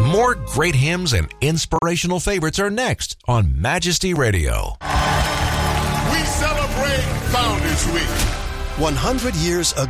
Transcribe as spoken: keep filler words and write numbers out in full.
More great hymns and inspirational favorites are next on Majesty Radio. We celebrate Founders Week. one hundred years ago.